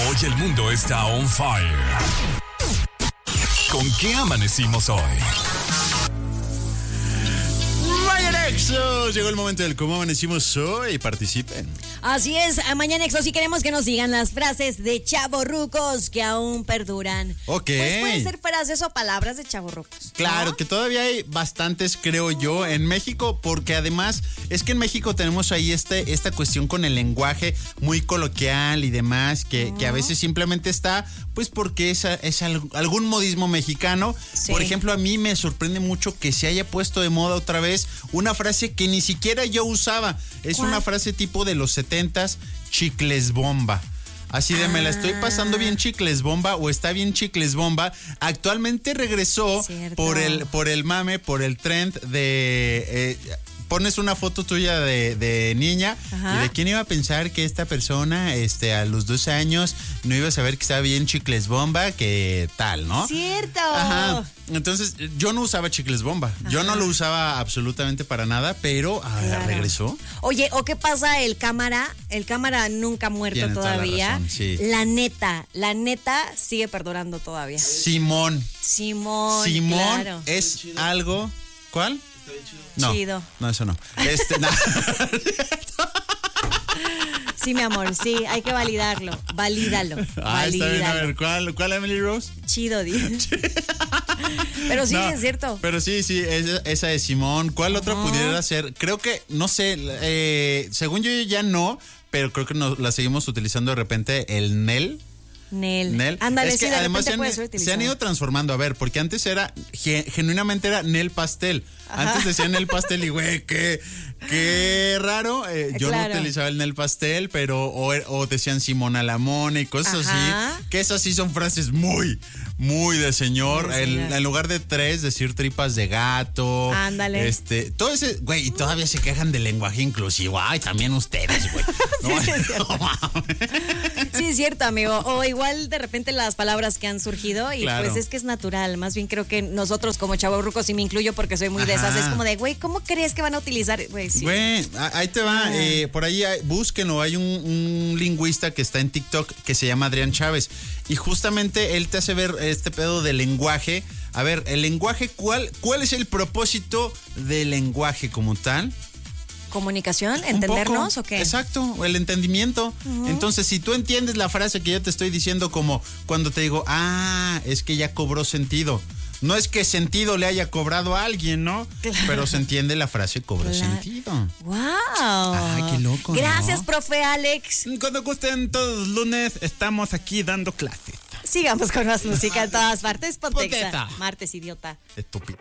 Hoy el mundo está on fire. ¿Con qué amanecimos hoy? Vaya Nexo, llegó el momento del cómo amanecimos hoy. Participen. Así es, mañana Nexo, si queremos que nos digan las frases de chavorrucos que aún perduran. Ok. Pues pueden ser frases o palabras de chavorrucos. Claro, ¿no? que todavía hay bastantes, creo yo, en México, porque además es que en México tenemos ahí esta cuestión con el lenguaje muy coloquial y demás, que a veces simplemente está, pues porque es algún modismo mexicano. Sí. Por ejemplo, a mí me sorprende mucho que se haya puesto de moda otra vez una frase que ni siquiera yo usaba. Es ¿Cuál? una frase tipo de los 70s, chicles bomba. Así de me la estoy pasando bien chicles bomba o está bien chicles bomba. Actualmente regresó Cierto. por el mame, por el trend de... pones una foto tuya de niña. Ajá. Y de quién iba a pensar que esta persona a los 12 años no iba a saber que estaba bien chicles bomba, que tal, ¿no? ¡Cierto! Ajá. Entonces, yo no usaba chicles bomba. Yo no lo usaba absolutamente para nada, pero Claro. regresó. Oye, ¿o qué pasa el cámara? El cámara nunca ha muerto Tiene toda la todavía. razón, sí. La neta sigue perdurando todavía. Simón. Simón, claro. Es algo... ¿Cuál? No, Chido. no, eso no. No. Sí, mi amor, sí, hay que validarlo. Valídalo. Ah, está bien. A Valídalo. ver, ¿cuál Emily Rose? Chido, Pero sí, No, es cierto. Pero sí, esa de Simón. ¿Cuál otra pudiera ser? Creo que, no sé, según yo ya no, pero creo que la seguimos utilizando de repente el Nel. Nel. Ándale, Es que sí, de además repente puede ser se utilizado. han ido transformando. A ver, porque antes era, genuinamente era Nel Pastel. Antes decían Nel Pastel y güey, qué raro. Yo Claro. no utilizaba el Nel Pastel, pero o decían Simón a la Mona y cosas Ajá. así. Que esas sí son frases muy, muy de señor. Muy de señor. En lugar de 3, decir tripas de gato. Ándale. Todo ese, güey, y todavía se quejan del lenguaje inclusivo. Ay, también ustedes, güey. Sí, es cierto. Sí, es cierto, amigo. O igual de repente las palabras que han surgido y Claro. pues es que es natural. Más bien creo que nosotros como chavorrucos, y me incluyo porque soy muy de esas, Ajá. es como de, güey, ¿cómo crees que van a utilizar? Güey, sí. Güey, ahí te va. Por ahí búsquenlo. Hay un lingüista que está en TikTok que se llama Adrián Chávez. Y justamente él te hace ver este pedo del lenguaje. A ver, el lenguaje, ¿cuál es el propósito del lenguaje como tal? ¿Comunicación? Un ¿Entendernos poco. o qué? Exacto, el entendimiento. Entonces, si tú entiendes la frase que yo te estoy diciendo, como cuando te digo, es que ya cobró sentido. No es que sentido le haya cobrado a alguien, ¿no? Claro. Pero se entiende la frase cobró Claro. sentido. ¡Wow! Ay, qué loco, ¿no? Gracias, profe Alex. Cuando gusten todos los lunes, estamos aquí dando clases. Sigamos con más música en todas partes. Pontexa. Pontexa. Martes, idiota. Estúpido.